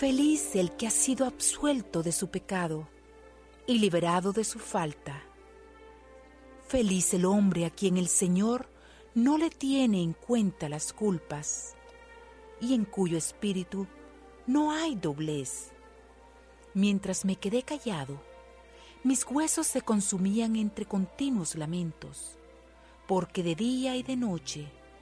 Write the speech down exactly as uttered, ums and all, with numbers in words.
Feliz el que ha sido absuelto de su pecado y liberado de su falta. Feliz el hombre a quien el Señor no le tiene en cuenta las culpas y en cuyo espíritu no hay doblez. Mientras me quedé callado, mis huesos se consumían entre continuos lamentos, porque de día y de noche